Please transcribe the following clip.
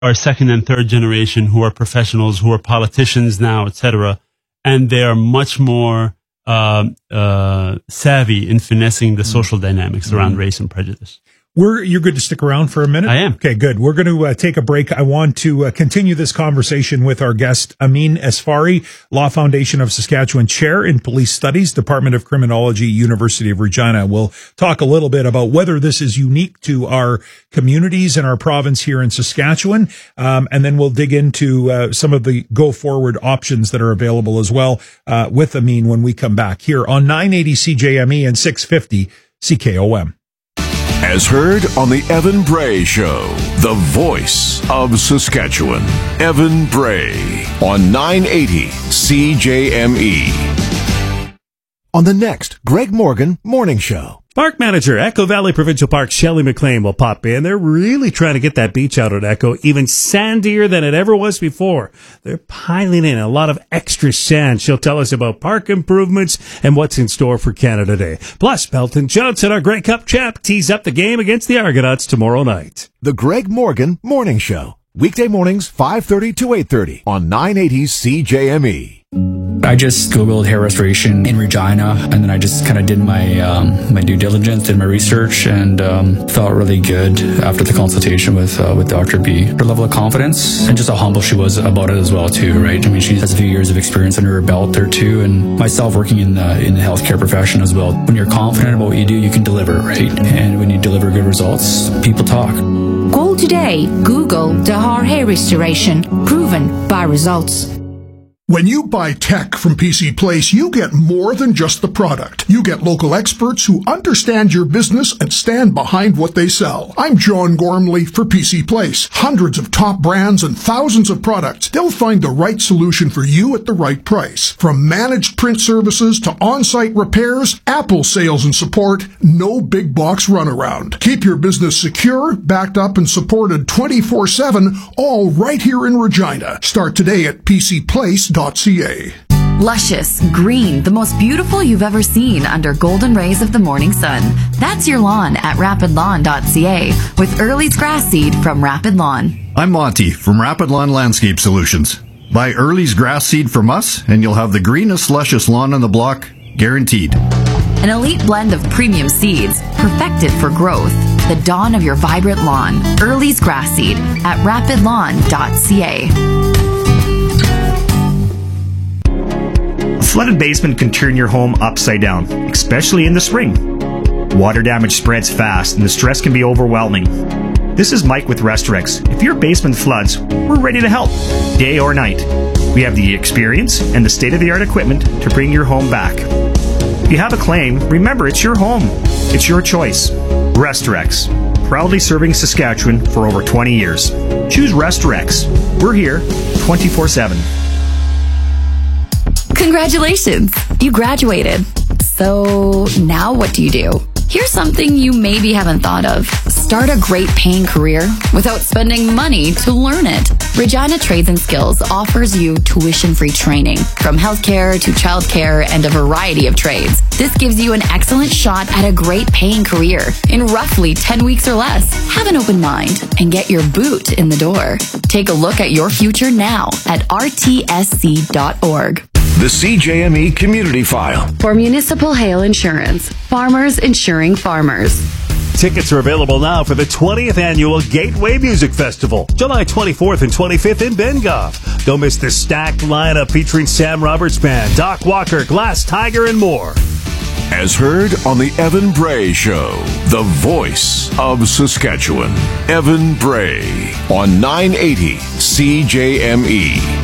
are second and third generation, who are professionals, who are politicians now, etc., and they are much more savvy in finessing the social dynamics around race and prejudice. You're good to stick around for a minute? I am. Okay, good. We're going to take a break. I want to continue this conversation with our guest, Amin Esfari, Law Foundation of Saskatchewan Chair in Police Studies, Department of Criminology, University of Regina. We'll talk a little bit about whether this is unique to our communities and our province here in Saskatchewan, and then we'll dig into some of the go-forward options that are available as well with Amin when we come back here on 980 CJME and 650 CKOM. As heard on the Evan Bray Show, the voice of Saskatchewan. Evan Bray on 980 CJME. On the next Greg Morgan Morning Show. Park manager, Echo Valley Provincial Park, Shelley McLean will pop in. They're really trying to get that beach out at Echo even sandier than it ever was before. They're piling in a lot of extra sand. She'll tell us about park improvements and what's in store for Canada Day. Plus, Belton Johnson, our Grey Cup champ, tees up the game against the Argonauts tomorrow night. The Greg Morgan Morning Show. Weekday mornings, 5:30 to 8:30 on 980 CJME. I just Googled hair restoration in Regina, and then I just kind of did my my due diligence, did my research, and felt really good after the consultation with Dr. B. Her level of confidence and just how humble she was about it as well, too, right? I mean, she has a few years of experience under her belt there, too, and myself working in the healthcare profession as well. When you're confident about what you do, you can deliver, right? And when you deliver good results, people talk. Call today. Google Dahar Hair Restoration. Proven by results. When you buy tech from PC Place, you get more than just the product. You get local experts who understand your business and stand behind what they sell. I'm John Gormley for PC Place. Hundreds of top brands and thousands of products. They'll find the right solution for you at the right price. From managed print services to on-site repairs, Apple sales and support, no big box runaround. Keep your business secure, backed up and supported 24/7, all right here in Regina. Start today at PCPlace.ca. Luscious, green, the most beautiful you've ever seen under golden rays of the morning sun. That's your lawn at rapidlawn.ca with Early's grass seed from Rapid Lawn. I'm Monty from Rapid Lawn Landscape Solutions. Buy Early's grass seed from us and you'll have the greenest, luscious lawn on the block, guaranteed. An elite blend of premium seeds, perfected for growth. The dawn of your vibrant lawn. Early's grass seed at rapidlawn.ca. A flooded basement can turn your home upside down, especially in the spring. Water damage spreads fast and the stress can be overwhelming. This is Mike with Restorex. If your basement floods, we're ready to help, day or night. We have the experience and the state-of-the-art equipment to bring your home back. If you have a claim, remember it's your home. It's your choice. Restorex, proudly serving Saskatchewan for over 20 years. Choose Restorex. We're here 24/7. Congratulations! You graduated. So now what do you do? Here's something you maybe haven't thought of. Start a great paying career without spending money to learn it. Regina Trades and Skills offers you tuition-free training from healthcare to childcare and a variety of trades. This gives you an excellent shot at a great paying career in roughly 10 weeks or less. Have an open mind and get your boot in the door. Take a look at your future now at rtsc.org. The CJME Community File. For municipal hail insurance, farmers insuring farmers. Tickets are available now for the 20th Annual Gateway Music Festival, July 24th and 25th in Bengoff. Don't miss the stacked lineup featuring Sam Roberts Band, Doc Walker, Glass Tiger, and more. As heard on the Evan Bray Show, the voice of Saskatchewan. Evan Bray on 980 CJME.